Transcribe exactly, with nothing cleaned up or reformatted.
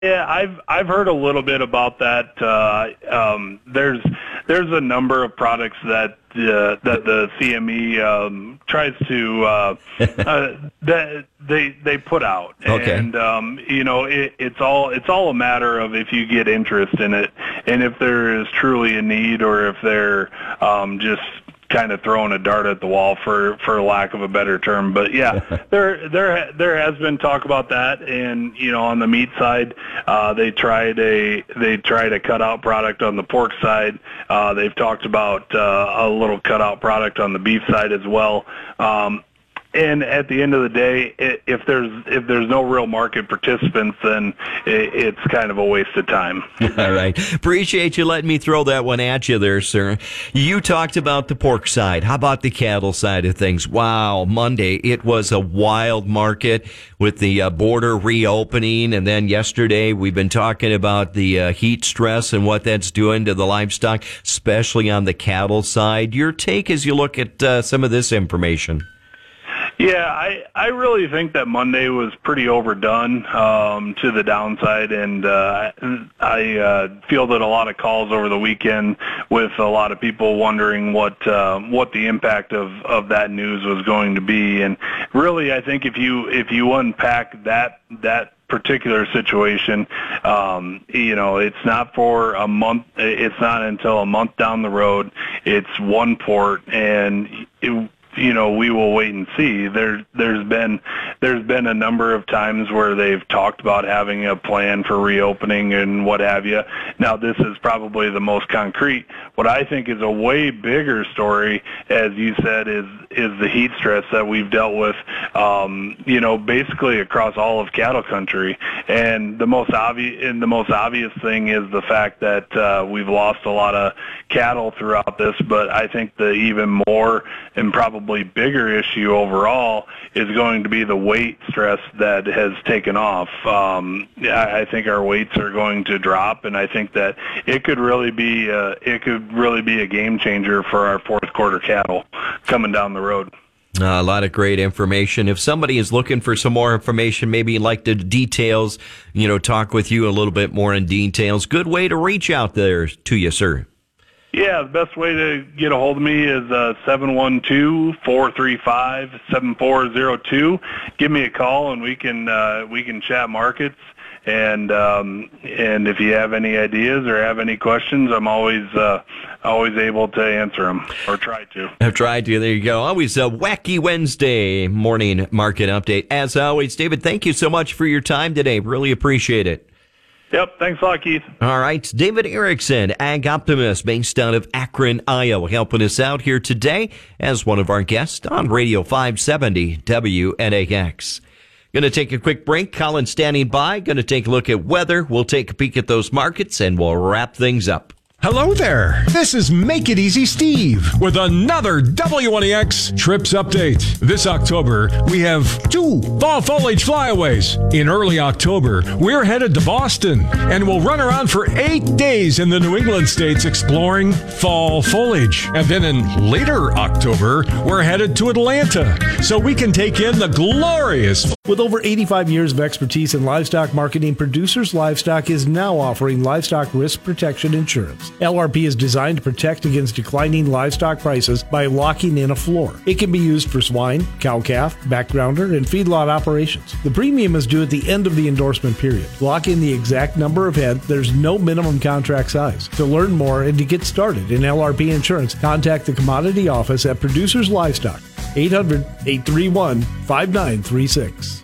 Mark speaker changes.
Speaker 1: Yeah, I've I've heard a little bit about that. Uh, um, there's there's a number of products that uh, that the C M E um, tries to uh, uh, that they they put out,
Speaker 2: okay.
Speaker 1: and um, you know it, it's all it's all a matter of if you get interest in it, and if there is truly a need, or if they're um, just kind of throwing a dart at the wall, for for lack of a better term. But yeah, there there there has been talk about that, and you know on the meat side, uh, they tried a they tried a cutout product on the pork side. Uh, they've talked about uh, a little cutout product on the beef side as well. Um, And at the end of the day, if there's if there's no real market participants, then it's kind of a waste of time.
Speaker 2: All right. Appreciate you letting me throw that one at you there, sir. You talked about the pork side. How about the cattle side of things? Wow, Monday, it was a wild market with the uh, border reopening. And then yesterday, we've been talking about the uh, heat stress and what that's doing to the livestock, especially on the cattle side. Your take as you look at uh, some of this information?
Speaker 1: Yeah, I, I really think that Monday was pretty overdone um, to the downside, and uh, I uh, fielded a lot of calls over the weekend with a lot of people wondering what uh, what the impact of, of that news was going to be. And really, I think if you if you unpack that that particular situation, um, you know, it's not for a month. It's not until a month down the road. It's one port, and it, you know, we will wait and see. There, there's been, there's been a number of times where they've talked about having a plan for reopening and what have you. Now, this is probably the most concrete. What I think is a way bigger story, as you said, is is the heat stress that we've dealt with, um, you know, basically across all of cattle country. And the most obvious, and the most obvious thing is the fact that uh, we've lost a lot of cattle throughout this. But I think the even more and probably bigger issue overall is going to be the weight stress that has taken off. Um, I think our weights are going to drop, and I think that it could really be uh, it could really be a game changer for our fourth quarter cattle coming down the road.
Speaker 2: Uh, a lot of great information. If somebody is looking for some more information, maybe like the details, you know, talk with you a little bit more in details. Good way to reach out there to you, sir.
Speaker 1: Yeah, the best way to get a hold of me is uh, seven one two, four three five, seven four zero two. Give me a call, and we can uh, we can chat markets. And um, and if you have any ideas or have any questions, I'm always uh, always able to answer them, or try to.
Speaker 2: I've tried to. There you go. Always a wacky Wednesday morning market update. As always, David, thank you so much for your time today. Really appreciate it.
Speaker 1: Yep, thanks a lot, Keith.
Speaker 2: All right, David Erickson, Ag Optimist, based out of Akron, Iowa, helping us out here today as one of our guests on Radio five seventy W N A X. Going to take a quick break. Colin standing by. Going to take a look at weather. We'll take a peek at those markets, and we'll wrap things up.
Speaker 3: Hello there. This is Make It Easy Steve with another W N A X Trips Update. This October, we have two fall foliage flyaways. In early October, we're headed to Boston, and we'll run around for eight days in the New England states exploring fall foliage. And then in later October, we're headed to Atlanta so we can take in the glorious.
Speaker 4: With over eighty-five years of expertise in livestock marketing, Producers Livestock is now offering livestock risk protection insurance. L R P is designed to protect against declining livestock prices by locking in a floor. It can be used for swine, cow-calf, backgrounder, and feedlot operations. The premium is due at the end of the endorsement period. Lock in the exact number of head. There's no minimum contract size. To learn more and to get started in L R P insurance, contact the Commodity Office at Producers Livestock, eight hundred, eight three one, five nine three six.